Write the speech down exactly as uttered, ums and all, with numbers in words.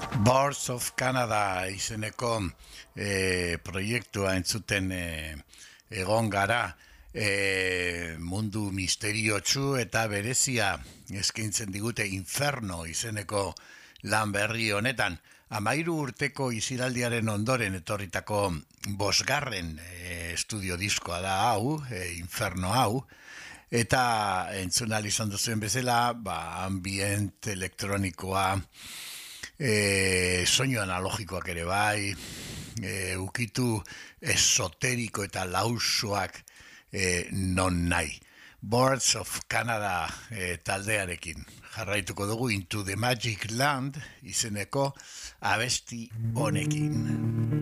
Birds of Canada izeneko e, proiektua entzuten e, egon gara, e, mundu misteriotsu eta berezia eskaintzen digute Inferno izeneko lan berri honetan. Amairu urteko iziraldiaren ondoren etorritako bosgarren e, estudio diskoa da hau, e, Inferno hau, eta entzun izan duzuen bezala, ba, ambient elektronikoa, E, soinu analogikoak ere bai, e, ukitu esoteriko eta lausoak e, non nahi. Birds of Canada e, taldearekin jarraituko dugu Into the Magic Land izeneko abesti honekin.